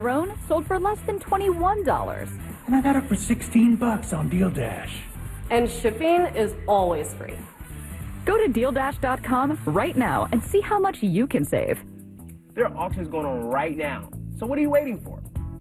Drone sold for less than $21. And I got it for 16 bucks on Deal Dash. And shipping is always free. Go to DealDash.com right now and see how much you can save. There are auctions going on right now. So what are you waiting for?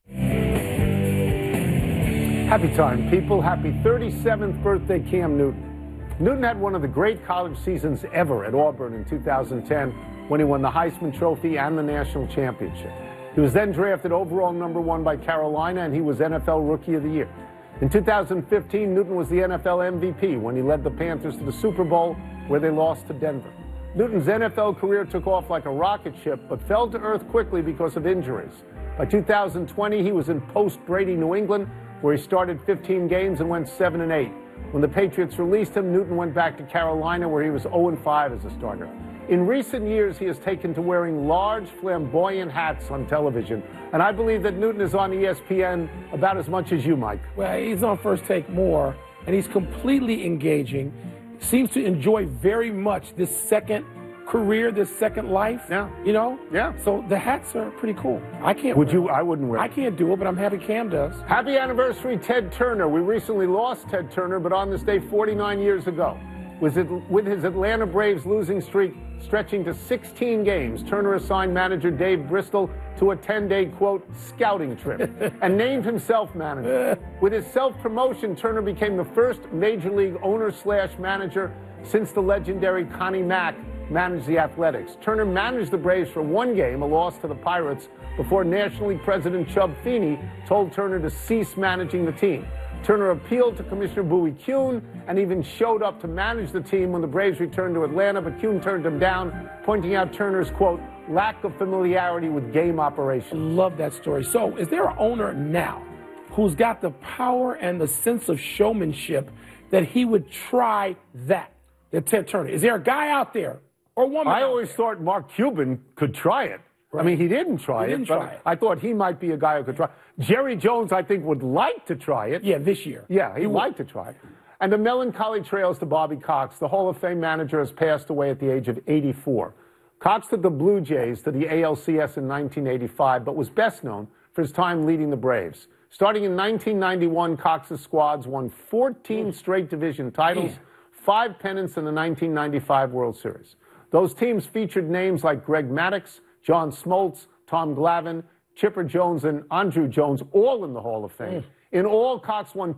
Happy time, people. Happy 37th birthday, Cam Newton. Newton had one of the great college seasons ever at Auburn in 2010 when he won the Heisman Trophy and the national championship. He was then drafted overall #1 by Carolina, and he was NFL Rookie of the Year. In 2015, Newton was the NFL MVP when he led the Panthers to the Super Bowl, where they lost to Denver. Newton's NFL career took off like a rocket ship, but fell to earth quickly because of injuries. By 2020, he was in post-Brady New England, where he started 15 games and went 7-8. When the Patriots released him, Newton went back to Carolina, where he was 0-5 as a starter. In recent years, he has taken to wearing large, flamboyant hats on television, and I believe that Newton is on ESPN about as much as you, Mike. Well, he's on First Take more, and he's completely engaging. Seems to enjoy very much this second career, this second life. Yeah. You know? Yeah. So the hats are pretty cool. I can't Would wear you? them. I wouldn't wear I them. can't do it, but I'm happy Cam does. Happy anniversary, Ted Turner. We recently lost Ted Turner, but on this day 49 years ago, with his Atlanta Braves losing streak stretching to 16 games, Turner assigned manager Dave Bristol to a 10-day, quote, scouting trip and named himself manager. With his self-promotion, Turner became the first Major League owner/manager since the legendary Connie Mack managed the Athletics. Turner managed the Braves for one game, a loss to the Pirates, before National League President Chub Feeney told Turner to cease managing the team. Turner appealed to Commissioner Bowie Kuhn and even showed up to manage the team when the Braves returned to Atlanta, but Kuhn turned him down, pointing out Turner's, quote, lack of familiarity with game operations. Love that story. So is there an owner now who's got the power and the sense of showmanship that he would try that Ted Turner? Is there a guy out there or woman? I always thought Mark Cuban could try it. Right. I mean, he didn't try it, but I thought he might be a guy who could try. Jerry Jones, I think, would like to try it. Yeah, this year. Yeah, he'd like to try it. And the melancholy trails to Bobby Cox. The Hall of Fame manager has passed away at the age of 84. Cox took the Blue Jays to the ALCS in 1985, but was best known for his time leading the Braves. Starting in 1991, Cox's squads won 14 straight division titles, 5 pennants in the 1995 World Series. Those teams featured names like Greg Maddux, John Smoltz, Tom Glavine, Chipper Jones, and Andrew Jones, all in the Hall of Fame. In all, Cox won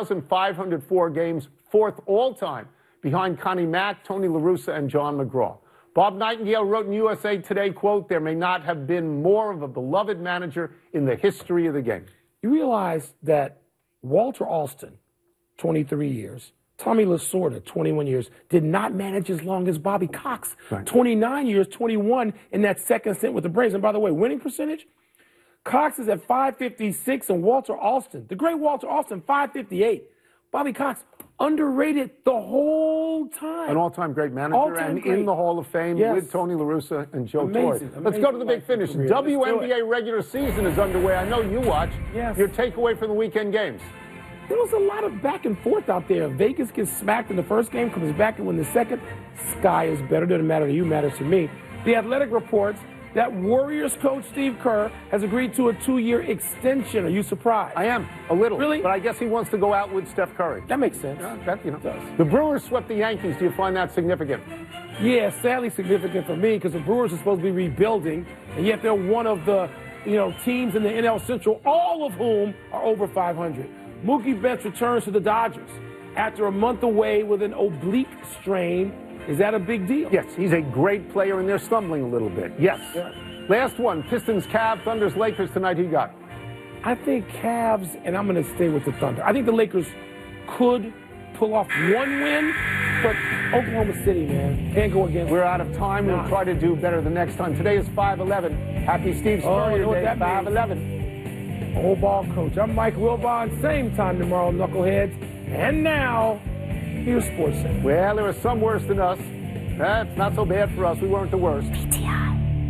2,504 games, fourth all-time, behind Connie Mack, Tony La Russa, and John McGraw. Bob Nightingale wrote in USA Today, quote, there may not have been more of a beloved manager in the history of the game. You realize that Walter Alston, 23 years, Tommy Lasorda, 21 years, did not manage as long as Bobby Cox. Right. 29 years, 21 in that second stint with the Braves. And by the way, winning percentage, Cox is at .556 and Walter Alston, the great Walter Alston, .558. Bobby Cox, underrated the whole time. An all-time great manager and in the Hall of Fame with Tony La Russa and Joe Torre. Let's go to the big finish. WNBA regular season is underway. I know you watch. Yes. Your takeaway from the weekend games. There was a lot of back and forth out there. Vegas gets smacked in the first game, comes back and wins the second. Sky is better. Doesn't matter to you, matters to me. The Athletic reports that Warriors coach Steve Kerr has agreed to a 2-year extension. Are you surprised? I am, a little. Really? But I guess he wants to go out with Steph Curry. That makes sense. The Brewers swept the Yankees. Do you find that significant? Yeah, sadly significant for me because the Brewers are supposed to be rebuilding, and yet they're one of the teams in the NL Central, all of whom are over 500. Mookie Betts returns to the Dodgers after a month away with an oblique strain. Is that a big deal? Yes, he's a great player, and they're stumbling a little bit. Yes. Yeah. Last one, Pistons, Cavs, Thunders, Lakers tonight. Who you got? I think Cavs, and I'm going to stay with the Thunder. I think the Lakers could pull off one win, but Oklahoma City, man, can't go against. We're out of time. We'll try to do better the next time. Today is 5/11. Happy Steve Spurrier Day, 5/11. Old ball coach. I'm Mike Wilbon. Same time tomorrow, knuckleheads. And now, here's SportsCenter. Well, there are some worse than us. That's not so bad for us. We weren't the worst.